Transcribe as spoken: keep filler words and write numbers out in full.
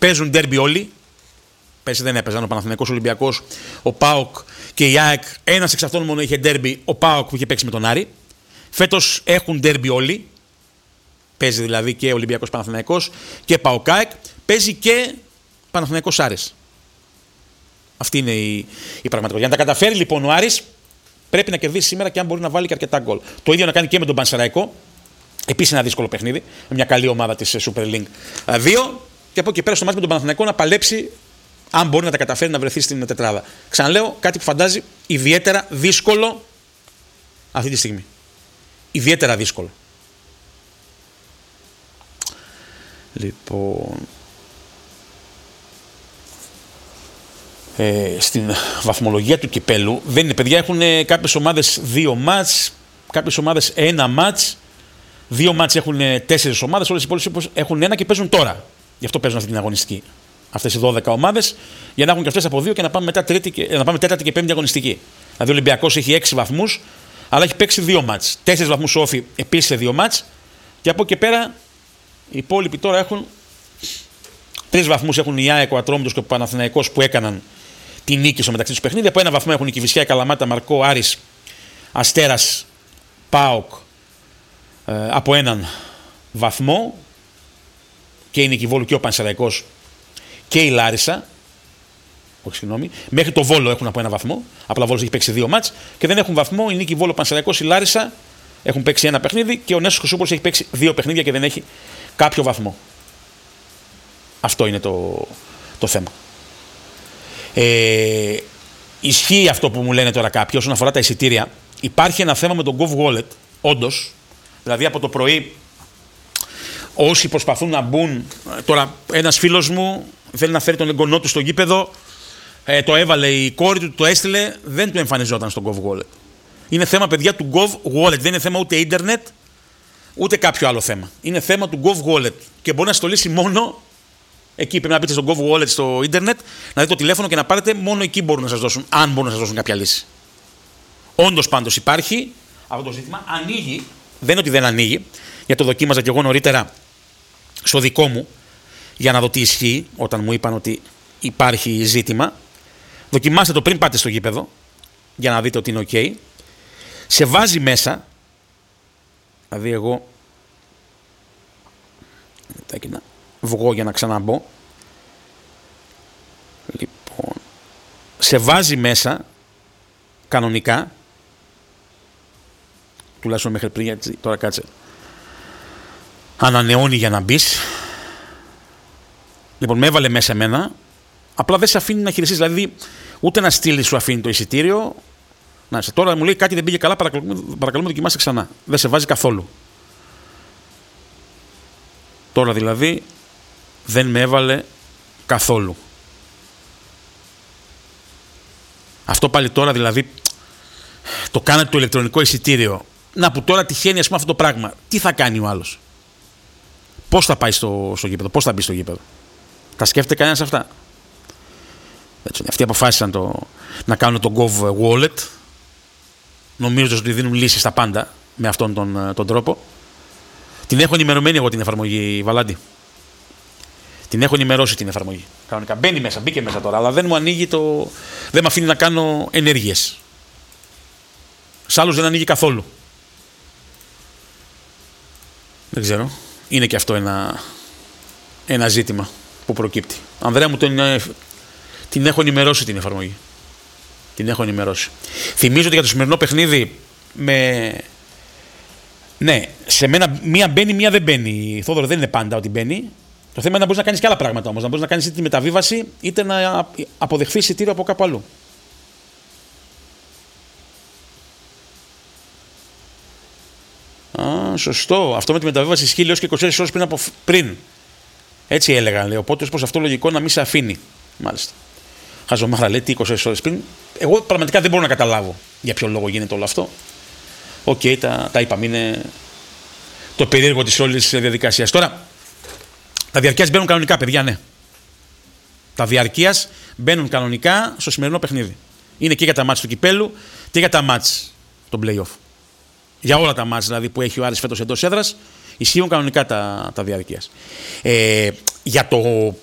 παίζουν ντέρμπι όλοι. Πέρσι δεν έπαιζαν ο Παναθηναϊκός, ο Ολυμπιακός, ο ΠΑΟΚ και η ΑΕΚ. Ένας εξ αυτών μόνο είχε ντέρμπι, ο ΠΑΟΚ που είχε παίξει με τον Άρη. Φέτος έχουν ντέρμπι όλοι. Παίζει δηλαδή και Ολυμπιακός Παναθηναϊκός και ΠΑΟΚ ΑΕΚ. Παίζει και Παναθηναϊκός Άρης. Αυτή είναι η, η πραγματικότητα. Για να τα καταφέρει λοιπόν ο Άρης, πρέπει να κερδίσει σήμερα και αν μπορεί να βάλει και αρκετά γκολ. Το ίδιο να κάνει και με τον Πανσεραϊκό. Επίσης ένα δύσκολο παιχνίδι. Με μια καλή ομάδα της Super League δύο. Και από εκεί πέρα στο μάτι με τον Παναθηναϊκό να παλέψει, αν μπορεί να τα καταφέρει να βρεθεί στην τετράδα. Ξαναλέω κάτι που φαντάζει ιδιαίτερα δύσκολο αυτή τη στιγμή. Ιδιαίτερα δύσκολο. Λοιπόν. Ε, στην βαθμολογία του κυπέλου δεν είναι, παιδιά, έχουν κάποιες ομάδες δύο μάτς, κάποιες ομάδες ένα μάτς, δύο μάτς έχουν τέσσερις ομάδες, όλες οι υπόλοιπες έχουν ένα και παίζουν τώρα. Γι' αυτό παίζουν αυτή την αγωνιστική. Αυτές οι δώδεκα ομάδες, για να έχουν και αυτές από δύο και να πάμε, μετά τρίτη και, να πάμε τέταρτη και πέμπτη αγωνιστική. Δηλαδή ο Ολυμπιακός έχει έξι βαθμούς, αλλά έχει παίξει δύο μάτς. Τέσσερις βαθμούς όφη επίσης σε δύο μάτς, και από εκεί πέρα οι υπόλοιποι τώρα έχουν τρεις βαθμούς. Έχουν η ΑΕΚ, ο Ατρόμητος και ο Παναθηναϊκός που έκαναν τη νίκη στο μεταξύ τους παιχνίδι. Από ένα βαθμό έχουν η Κηφισιά, η Καλαμάτα, Μαρκό, Άρης, Αστέρας, ΠΑΟΚ ε, από έναν βαθμό, και η Νίκη Βόλου και ο Πανσεραϊκός και η Λάρισα. Όχι, συγγνώμη. Μέχρι το Βόλο έχουν από ένα βαθμό. Απλά ο Βόλος έχει παίξει δύο μάτς και δεν έχουν βαθμό. Η Νίκη Βόλου, ο Πανσεραϊκός, η Λάρισα έχουν παίξει ένα παιχνίδι και ο Νέσος Χρυσούπολης έχει παίξει δύο παιχνίδια και δεν έχει κάποιο βαθμό. Αυτό είναι το, το θέμα. Ε, ισχύει αυτό που μου λένε τώρα κάποιοι όσον αφορά τα εισιτήρια. Υπάρχει ένα θέμα με τον Gov Wallet, όντως. Δηλαδή από το πρωί όσοι προσπαθούν να μπουν. Τώρα ένας φίλος μου θέλει να φέρει τον εγγονό του στο γήπεδο, ε, το έβαλε η κόρη του, το έστειλε, δεν του εμφανιζόταν στο Gov Wallet. Είναι θέμα, παιδιά, του Gov Wallet. Δεν είναι θέμα ούτε ίντερνετ ούτε κάποιο άλλο θέμα. Είναι θέμα του Gov Wallet και μπορεί να στολίσει μόνο εκεί. Πρέπει να μπείτε στο Gov Wallet στο ίντερνετ, να δείτε το τηλέφωνο και να πάρετε. Μόνο εκεί μπορούν να σας δώσουν, αν μπορούν να σας δώσουν κάποια λύση. Όντως πάντως υπάρχει αυτό το ζήτημα. Ανοίγει, δεν είναι ότι δεν ανοίγει, γιατί το δοκίμαζα και εγώ νωρίτερα στο δικό μου για να δω τι ισχύει όταν μου είπαν ότι υπάρχει ζήτημα. Δοκιμάστε το πριν πάτε στο γήπεδο για να δείτε ότι είναι ok. Σε βάζει μέσα, δηλαδή εγώ να βγω για να ξαναμπω. Λοιπόν, σε βάζει μέσα κανονικά, τουλάχιστον μέχρι πριν, γιατί τώρα κάτσε, ανανεώνει για να μπεις. Λοιπόν, με έβαλε μέσα εμένα, απλά δεν σε αφήνει να χειριστείς, δηλαδή ούτε να στείλει σου αφήνει το εισιτήριο. Να είσαι. Τώρα μου λέει κάτι δεν πήγε καλά, παρακαλούμε, παρακαλούμε δοκιμάστε ξανά. Δεν σε βάζει καθόλου. Τώρα δηλαδή δεν με έβαλε καθόλου. Αυτό πάλι τώρα δηλαδή το κάνατε το ηλεκτρονικό εισιτήριο. Να που τώρα τυχαίνει ας πούμε αυτό το πράγμα. Τι θα κάνει ο άλλος? Πώς θα πάει στο, στο γήπεδο, πώς θα μπει στο γήπεδο? Τα σκέφτεται κανένας αυτά? Έτσι, αυτοί αποφάσισαν το, να κάνουν το Gov Wallet, νομίζοντας ότι δίνουν λύσεις στα πάντα με αυτόν τον, τον τρόπο. Την έχω ενημερωμένη εγώ την εφαρμογή, Βαλάντη. Την έχω ενημερώσει την εφαρμογή. Κανονικά μπαίνει μέσα, μπήκε μέσα τώρα, αλλά δεν μου ανοίγει το. Δεν με αφήνει να κάνω ενέργειες. Σ' άλλους δεν ανοίγει καθόλου. Δεν ξέρω. Είναι και αυτό ένα, ένα ζήτημα που προκύπτει. Ανδρέα μου, τον, την έχω ενημερώσει την εφαρμογή. Την έχω ενημερώσει. Θυμίζω ότι για το σημερινό παιχνίδι με. Ναι, σε μένα μία μπαίνει, μία δεν μπαίνει. Θόδωρο, δεν είναι πάντα ότι μπαίνει. Το θέμα είναι να μπορείς να κάνεις και άλλα πράγματα όμως. Να μπορείς να κάνεις είτε τη μεταβίβαση, είτε να αποδεχθείς εισιτήριο από κάπου αλλού. Α, σωστό. Αυτό με τη μεταβίβαση ισχύει έως και είκοσι τέσσερις ώρες πριν, από... πριν. Έτσι έλεγαν, λέει. Οπότε πως αυτό λογικό να μην σε αφήνει. Μάλιστα. Χαζομάρα, λέει, τι είκοσι τέσσερις ώρες πριν. Εγώ πραγματικά δεν μπορώ να καταλάβω για ποιο λόγο γίνεται όλο αυτό. Οκ, okay, τα, τα είπαμε. Είναι το περίεργο της όλης διαδικασίας. Τώρα, τα διαρκείας μπαίνουν κανονικά, παιδιά, ναι. Τα διαρκείας μπαίνουν κανονικά στο σημερινό παιχνίδι. Είναι και για τα μάτς του κυπέλου και για τα μάτς των play-off. Για όλα τα μάτς δηλαδή που έχει ο Άρης φέτος εντός έδρας, ισχύουν κανονικά τα, τα διαρκείας. Ε, για το